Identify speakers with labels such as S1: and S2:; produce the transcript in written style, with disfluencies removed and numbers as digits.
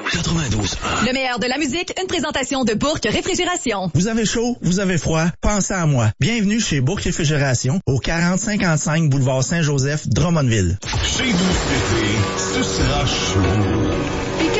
S1: 92.1.
S2: Le meilleur de la musique, une présentation de Bourque Réfrigération.
S3: Vous avez chaud, vous avez froid, pensez à moi. Bienvenue chez Bourque Réfrigération, au 4055 boulevard Saint-Joseph, Drummondville.
S4: Chez nous cet été, ce sera chaud.
S2: Et